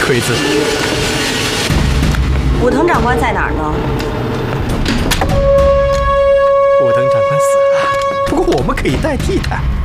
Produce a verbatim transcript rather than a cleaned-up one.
锤子。 武藤长官在哪儿呢？ 武藤长官死了，不过我们可以代替他。